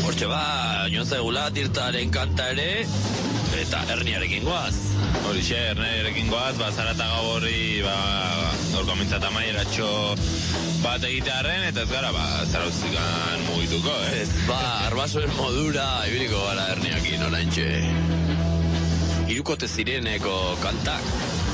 Hortxe joan zaigula tirtaren kanta ere, eta herniarekin goaz. Horixe, herniarekin goaz, zarata gau horri, gorko mintzat amaieratxo bat egitearen, eta ez gara, zarautzikan mugituko, Ez, arbasoen modura, ibiliko gara herniakin oraintxe. Hirukote zireneko kantak.